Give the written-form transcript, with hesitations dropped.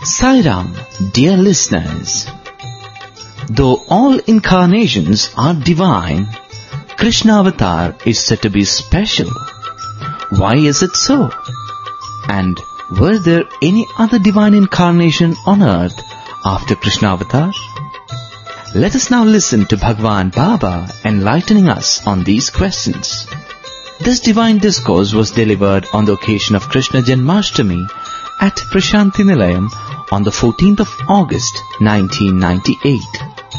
Sai Ram, dear listeners. Though all incarnations are divine, Krishna Avatar is said to be special. Why is it so? And were there any other divine incarnation on earth after Krishna Avatar? Let us now listen to Bhagwan Baba enlightening us on these questions. This divine discourse was delivered on the occasion of Krishna Janmashtami at Prashanti Nilayam on the 14th of August 1998.